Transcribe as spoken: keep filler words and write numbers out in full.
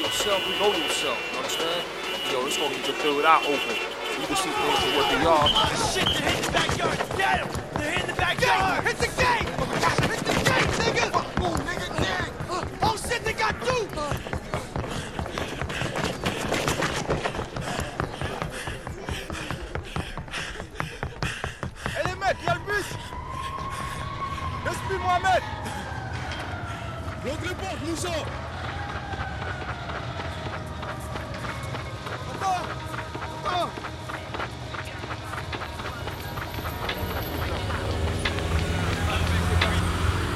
yourself, you know yourself, you understand? Yo, it's gonna get your third eye open. You can see things for what they are. Shit, they're hitting the backyard. Get him! They're hitting the backyard! Hit the gate! Hit the gate, nigga! Move, nigga, gang! Oh shit, they got two! Hé les mecs, y'a le bus! Laisse-moi, Mohamed! Bloque les portes, Moussa!